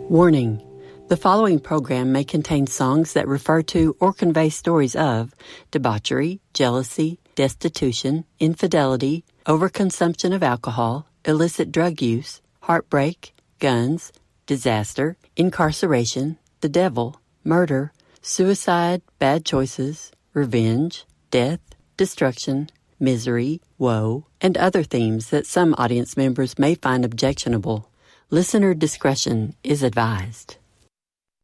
Warning: the following program may contain songs that refer to or convey stories of debauchery, jealousy, destitution, infidelity, overconsumption of alcohol, illicit drug use, heartbreak, guns, disaster, incarceration, the devil, murder, suicide, bad choices, revenge, death, destruction, misery, woe, and other themes that some audience members may find objectionable. Listener discretion is advised.